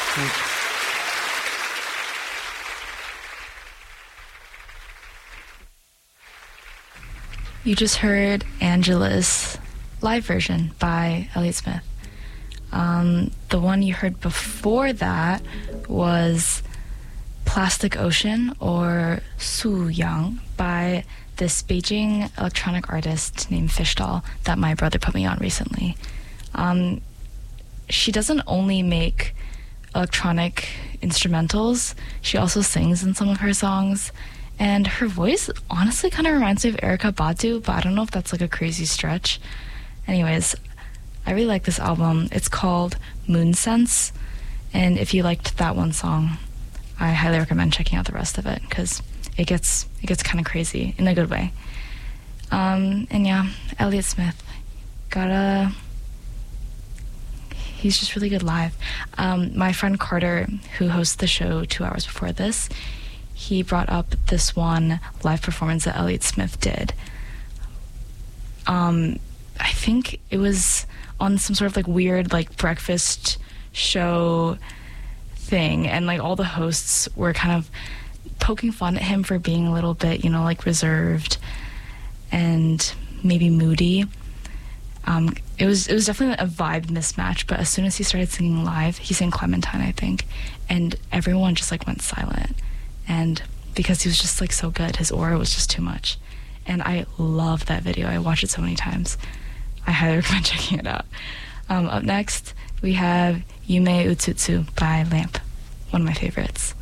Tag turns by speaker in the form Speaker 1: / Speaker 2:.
Speaker 1: Thank you.
Speaker 2: You just heard Angela's live version by Elliott Smith. The one you heard before that was Plastic Ocean, or Su Yang, by this Beijing electronic artist named Fishdoll that my brother put me on recently. She doesn't only make electronic instrumentals, she also sings in some of her songs. And her voice honestly kind of reminds me of Erykah Badu, but I don't know if that's like a crazy stretch. Anyways, I really like this album. It's called Moon Sense, and if you liked that one song, I highly recommend checking out the rest of it because it gets kind of crazy in a good way. And yeah, Elliott Smith, he's just really good live. My friend Carter, who hosts the show 2 hours before this, he brought up this one live performance that Elliott Smith did. I think it was on some sort of like weird like breakfast show thing, and like all the hosts were kind of poking fun at him for being a little bit, you know, like reserved and maybe moody. It was definitely a vibe mismatch, but as soon as he started singing live, he sang Clementine, I think, and everyone just like went silent. And because he was just like so good, his aura was just too much. And I love that video. I watched it so many times. I highly recommend checking it out. Up next, we have Yume Utsutsu by Lamp, one of my favorites.